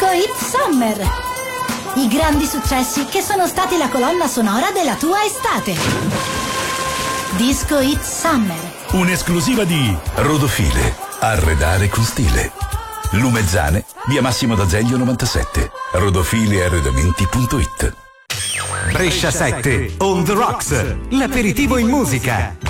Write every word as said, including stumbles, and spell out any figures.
Hit Summer. I grandi successi che sono stati la colonna sonora della tua estate. Disco Hit Summer. Un'esclusiva di Rodofile. Arredare con stile. Lumezzane, via Massimo d'Azeglio novantasette. Rodofile arredamenti punto it. Brescia sette, On the Rocks, l'aperitivo in musica.